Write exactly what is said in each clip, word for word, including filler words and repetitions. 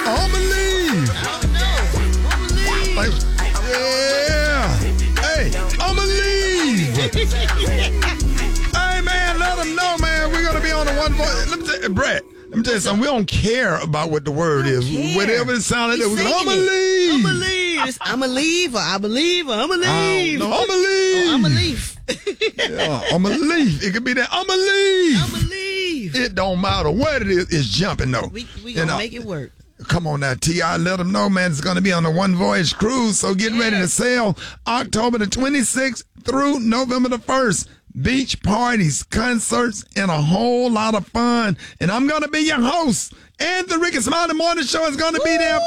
I'ma leave. I don't know. I'ma leave. Like, yeah. Hey, I'ma leave. Hey, man, let them know, man. We're going to be on the one voice. Let me tell you, Brett, let me tell you something. We don't care about what the word is. Care. Whatever it sounded like, we're going to, I'ma leave. I'ma leave. It's, I'ma leave or I believe or I'ma leave. No, I'ma leave. Oh, I'ma leave. Yeah, I'ma leave. It could be that I'ma leave. I'ma leave. It don't matter what it is. It's jumping, though. We, we You gonna know, make it work. Come on now, T I. Let them know, man. It's going to be on the One Voyage Cruise. So get ready to sail October the twenty-sixth through November the first. Beach parties, concerts, and a whole lot of fun. And I'm going to be your host. And the Ricky Smiley Morning Show is going to be there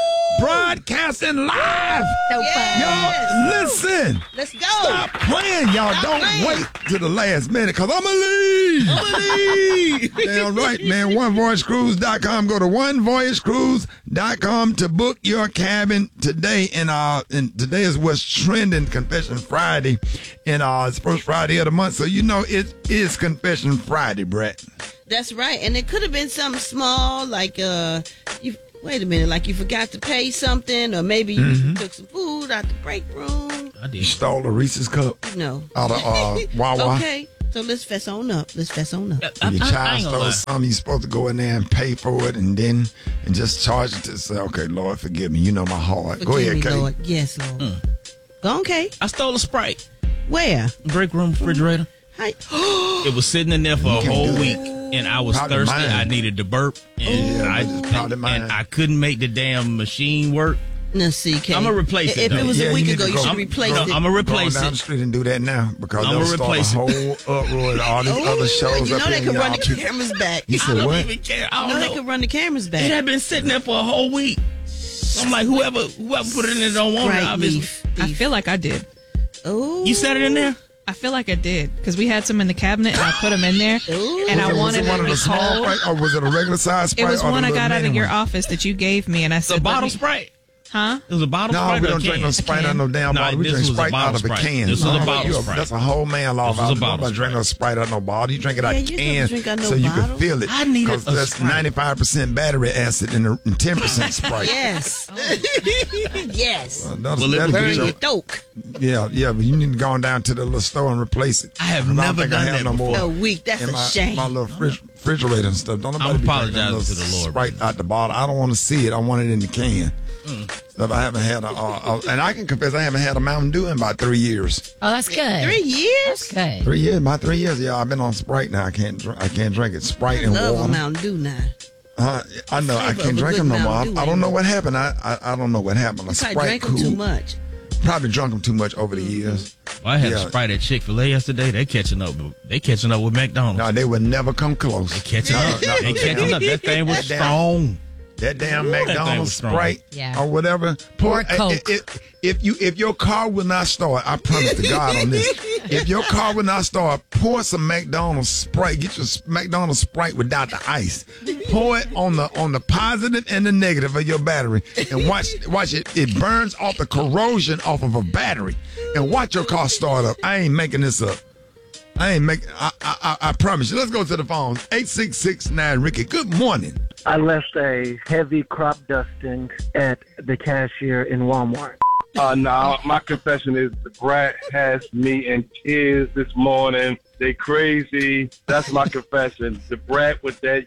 broadcasting live. Yes. Y'all, listen. Let's go. Stop playing, y'all. Stop Don't playing. wait to the last minute, because I'm going to leave. I'ma leave. Damn right, man. one voyage cruise dot com. Go to one voyage cruise dot com to book your cabin today. And uh, and today is what's trending, Confession Friday. And uh, it's first Friday of the month, so you know it is Confession Friday, Brett. That's right. And it could have been something small, like uh, you. Wait a minute, like you forgot to pay something, or maybe you Mm-hmm. took some food out the break room. I You did. stole a Reese's cup No. out of uh, Wawa. Okay, so let's fess on up. Let's fess on up. I, Your I, I child ain't gonna stole lie. something, you're supposed to go in there and pay for it, and then and just charge it to say, okay, Lord, forgive me. You know my heart. Go Forgive ahead, me, Kate. Lord. Yes, Lord. Mm. Go on, Kate. I stole a Sprite. Where? Break room refrigerator. Hi. It was sitting in there for a can't whole do that. week, and I was Probably thirsty. mine. I needed to burp, and Yeah, I it's probably mine. and I couldn't make the damn machine work. Now, see, Kate. I'ma replace it, If though. it was Yeah, a you week need ago, to you go- should I'm- replace no, it. I'ma replace Go down it. the street and do that now, because I'ma they'll start a replace it. whole uproar and all these Ooh, other shows you up know here. they and could y'all run the people- cameras back. You I said don't what? even care. I You don't know know. they could run the cameras It back. had been sitting there for a whole week. I'm like, whoever whoever put it in there don't want it. Right, Obviously, beef. I beef. feel like I did. Ooh. you set it in there. I feel like I did because we had some in the cabinet and I put them in there, Ooh. and Was I it- was wanted it one them of to the be small cold. Sprite, or was it a regular size Sprite? It was or the one I little got out mini of your one? office that you gave me, and I It's a said, bottle let me- Sprite. huh? It was a bottle No, Sprite. we or a don't drink can? no Sprite out of no damn No, bottle. We this drink was a Sprite bottle out of a Sprite. can. This was a Uh-huh. bottle You- Sprite. That's a whole man law. This was a I'm bottle not drink no Sprite out of no bottle. You drink it out Yeah, of you can don't drink out no so you bottle. can feel it. I needed Because a that's Sprite. ninety-five percent battery acid and a- and ten percent Sprite. Yes. yes. Uh, that's- Well, it that'll was get Burn your- your doke. Yeah, yeah, but you need to go on down to the little store and replace it. I have 'Cause I don't never think I done have that no more. A week. That's in a my, shame. my little fridge, refrigerator and stuff. Don't nobody I'm be drinking apologizing little to the Lord. Sprite out the bottle. I don't want to see it. I want it in the can. Mm. So I haven't had a, uh, a, and I can confess I haven't had a Mountain Dew in about three years. Oh, that's good. Three years? Good. Three years, about three years. Yeah, I've been on Sprite now. I can't, dr- I can't drink it. Sprite and Love a water. Mountain Dew now. Uh, I know I Flavor can't of a drink good them no more. I, Mountain Dew, I don't ain't know it? what happened. I, I I don't know what happened. A You probably Sprite drank them cool. too much. Probably drunk them too much over the years. Well, I had Yeah. a Sprite at Chick-fil-A yesterday. They catching up. They catching up with McDonald's. No, they would never come They close. catching up. No, They no, catching no. up. That thing was That damn- strong. That damn Ooh, that thing McDonald's was strong. Sprite Yeah. or whatever. Or Pour- Coke. i- i- If you if your car will not start, I promise to God on this. If your car will not start, pour some McDonald's Sprite. Get your s- McDonald's Sprite without the ice. Pour it on the on the positive and the negative of your battery, and watch watch it. It burns off the corrosion off of a battery, and watch your car start up. I ain't making this up. I ain't making. I I, I, I promise you. Let's go to the phone. Eight six six nine Ricky. Good morning. I left a heavy crop dusting at the cashier in Walmart. Uh, no, my confession is the brat has me in tears this morning. They crazy. That's my confession. The brat with that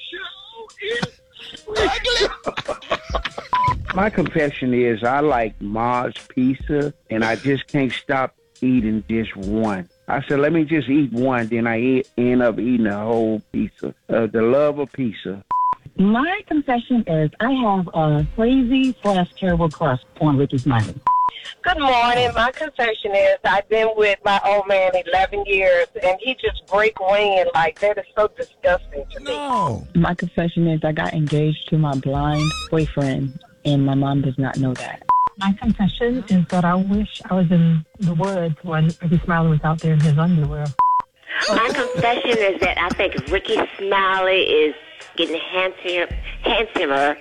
show is My confession is I like Mars Pizza, and I just can't stop eating just one. I said, let me just eat one, then I eat, end up eating a whole pizza. Uh, the love of pizza. My confession is I have a crazy slash terrible crush on Ricky Smiley. Good morning. My confession is I've been with my old man eleven years, and he just break wind like that is so disgusting to me. No. My confession is I got engaged to my blind boyfriend, and my mom does not know that. My confession is that I wish I was in the woods when Ricky Smiley was out there in his underwear. My confession is that I think Ricky Smiley is getting handsomer, handsomer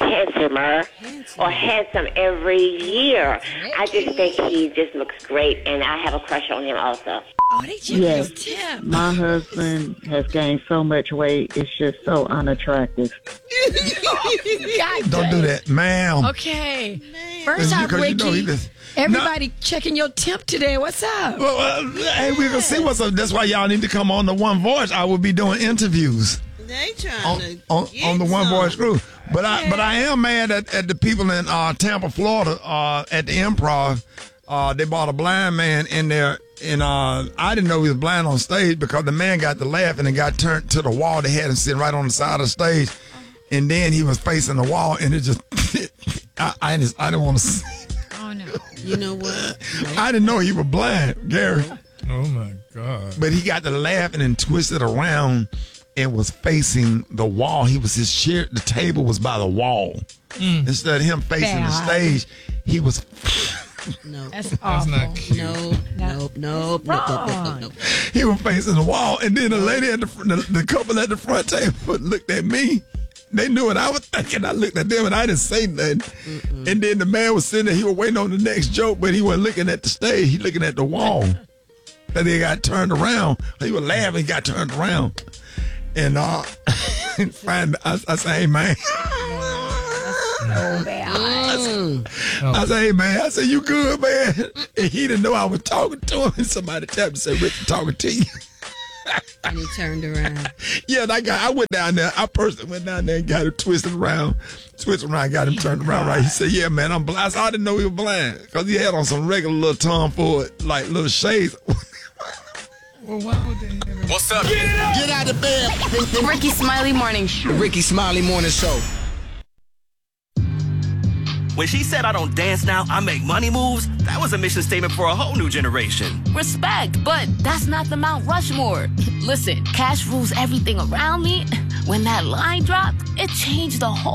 handsomer or handsome every year. I just think he just looks great, and I have a crush on him also. Oh, they just yes. tip. My husband has gained so much weight. It's just so unattractive. Don't do that, ma'am. Okay. First off, Ricky, you know, just, everybody no. checking your temp today. What's up? Well, uh, hey, we're going to see what's up. That's why y'all need to come on the One Voice. I will be doing interviews. They trying on, to on, on the One Voice crew. But I, yeah. but I am mad at, at the people in uh, Tampa, Florida, uh, at the Improv. Uh, they brought a blind man in there. And uh, I didn't know he was blind on stage because the man got to laughing and got turned to the wall. They had him sitting right on the side of the stage. And then he was facing the wall, and it just, I, I just, I didn't want to see. Oh, no. You know what? I didn't know he was blind, Gary. Oh, my God. But he got to laughing and twisted around and was facing the wall. He was his chair, the table was by the wall. Mm. Instead of him facing Bad. the stage, he was... No, that's awful. That's not cute. No, nope, nope, nope, nope, nope, nope. He was facing the wall, and then the lady at the, the the couple at the front table looked at me. They knew what I was thinking. I looked at them, and I didn't say nothing. Mm-mm. And then the man was sitting there. He was waiting on the next joke, but he wasn't looking at the stage. He looking at the wall. And he got turned around. He was laughing. He got turned around, and uh, find I, I said, "Hey, man." Oh, bad. Mm. I said, hey, man. I said, you good, man? And he didn't know I was talking to him. And somebody tapped and said, Rick, I'm talking to you. And he turned around. Yeah, and I, got, I went down there. I personally went down there and got him twisted around. Twisted around, got him turned around right. He said, yeah, man, I'm blind. I, said, I didn't know he was blind because he had on some regular little tomboy, like little shades. Well, why would they have What's up? Get, Get out of bed. The Ricky Smiley Morning Show. The Ricky Smiley Morning Show. When she said I don't dance now, I make money moves, that was a mission statement for a whole new generation. Respect, but that's not the Mount Rushmore. Listen, cash rules everything around me. When that line dropped, it changed the whole